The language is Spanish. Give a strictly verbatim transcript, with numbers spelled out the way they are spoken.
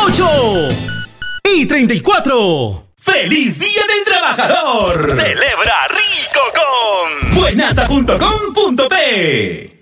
ocho y treinta y cuatro. ¡Feliz Día del Trabajador! Celebra rico con buenasa punto com punto pe.